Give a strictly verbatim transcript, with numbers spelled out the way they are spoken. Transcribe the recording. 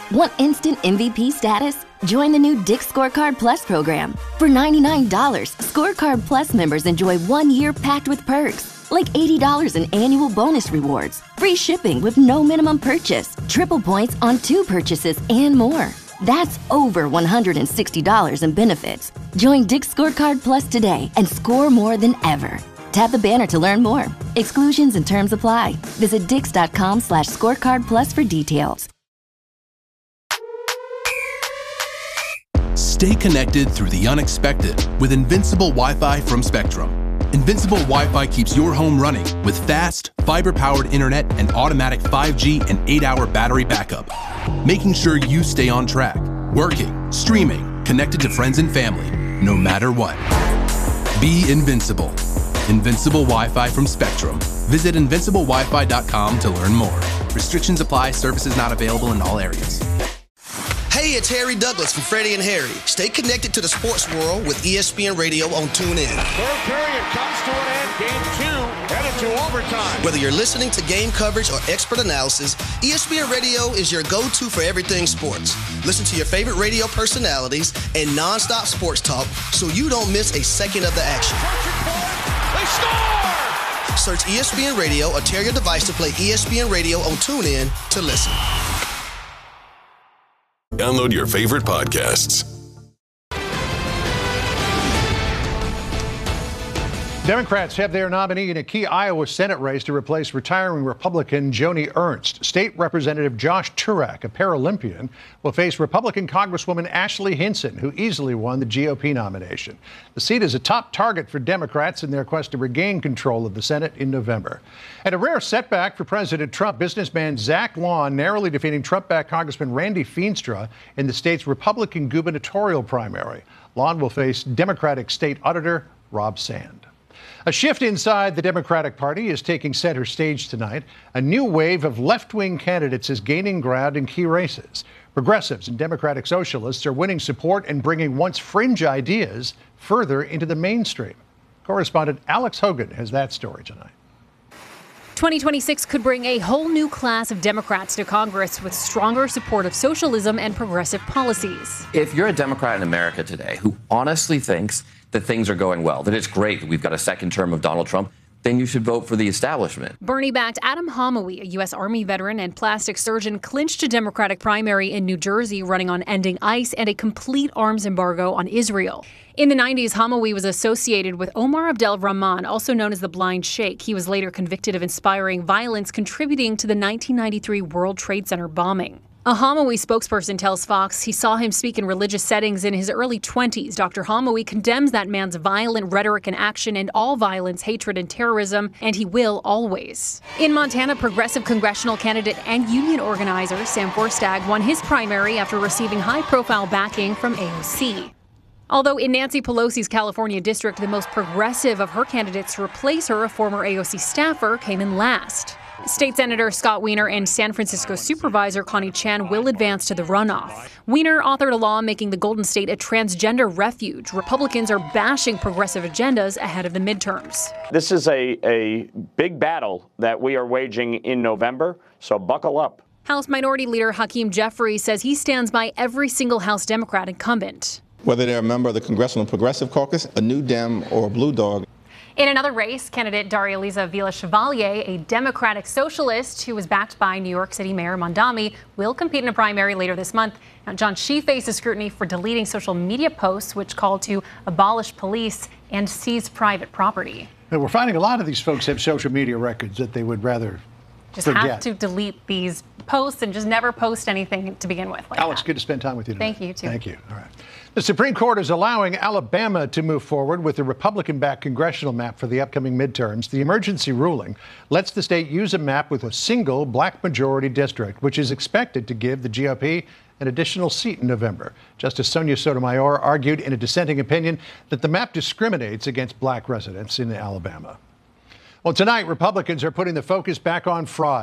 Want instant M V P status? Join the new Dick's Scorecard Plus program. For ninety-nine dollars, Scorecard Plus members enjoy one year packed with perks, like eighty dollars in annual bonus rewards, free shipping with no minimum purchase, triple points on two purchases, and more. That's over one hundred sixty dollars in benefits. Join Dick's Scorecard Plus today and score more than ever. Tap the banner to learn more. Exclusions and terms apply. Visit dix.com slash scorecard plus for details. Stay connected through the unexpected with Invincible Wi-Fi from Spectrum. Invincible Wi-Fi keeps your home running with fast, fiber-powered internet and automatic five G and eight hour battery backup, making sure you stay on track, working, streaming, connected to friends and family, no matter what. Be invincible. Invincible Wi-Fi from Spectrum. Visit invincible wi fi dot com to learn more. Restrictions apply. Services not available in all areas. Hey, it's Harry Douglas from Freddie and Harry. Stay connected to the sports world with E S P N Radio on TuneIn. Third period comes to an end. Game two headed to overtime. Whether you're listening to game coverage or expert analysis, E S P N Radio is your go-to for everything sports. Listen to your favorite radio personalities and nonstop sports talk so you don't miss a second of the action. They score! Search E S P N Radio or tell your device to play E S P N Radio on TuneIn to listen. Download your favorite podcasts. Democrats have their nominee in a key Iowa Senate race to replace retiring Republican Joni Ernst. State Representative Josh Turak, a Paralympian, will face Republican Congresswoman Ashley Hinson, who easily won the G O P nomination. The seat is a top target for Democrats in their quest to regain control of the Senate in November. And a rare setback for President Trump, businessman Zach Lawn narrowly defeating Trump-backed Congressman Randy Feenstra in the state's Republican gubernatorial primary. Lawn will face Democratic State Auditor Rob Sand. A shift inside the Democratic Party is taking center stage tonight. A new wave of left-wing candidates is gaining ground in key races. Progressives and Democratic Socialists are winning support and bringing once fringe ideas further into the mainstream. Correspondent Alex Hogan has that story tonight. twenty twenty-six could bring a whole new class of Democrats to Congress with stronger support of socialism and progressive policies. If you're a Democrat in America today who honestly thinks that things are going well, that it's great that we've got a second term of Donald Trump, then you should vote for the establishment. Bernie-backed Adam Homowy, a U S Army veteran and plastic surgeon, clinched a Democratic primary in New Jersey running on ending ICE and a complete arms embargo on Israel. In the nineties, Homowy was associated with Omar Abdel Rahman, also known as the Blind Sheikh. He was later convicted of inspiring violence, contributing to the nineteen ninety-three World Trade Center bombing. A Homowy spokesperson tells Fox he saw him speak in religious settings in his early twenties. Doctor Homowy condemns that man's violent rhetoric and action and all violence, hatred, and terrorism, and he will always. In Montana, progressive congressional candidate and union organizer Sam Forstag won his primary after receiving high-profile backing from A O C. Although in Nancy Pelosi's California district, the most progressive of her candidates to replace her, a former A O C staffer, came in last. State Senator Scott Wiener and San Francisco Supervisor Connie Chan will advance to the runoff. Wiener authored a law making the Golden State a transgender refuge. Republicans are bashing progressive agendas ahead of the midterms. This is a, a big battle that we are waging in November, so buckle up. House Minority Leader Hakeem Jeffries says he stands by every single House Democrat incumbent. Whether they're a member of the Congressional Progressive Caucus, a New Dem, or a Blue Dog. In another race, candidate Daria-Liza Villa-Chevalier, a Democratic socialist who was backed by New York City Mayor Mondami, will compete in a primary later this month. Now, John, she faces scrutiny for deleting social media posts which call to abolish police and seize private property. And we're finding a lot of these folks have social media records that they would rather just forget. have to delete these posts and just never post anything to begin with. Like Alex, that. good to spend time with you tonight. Thank you, too. Thank you. All right. The Supreme Court is allowing Alabama to move forward with the Republican-backed congressional map for the upcoming midterms. The emergency ruling lets the state use a map with a single black majority district, which is expected to give the G O P an additional seat in November. Justice Sonia Sotomayor argued in a dissenting opinion that the map discriminates against black residents in Alabama. Well, tonight, Republicans are putting the focus back on fraud.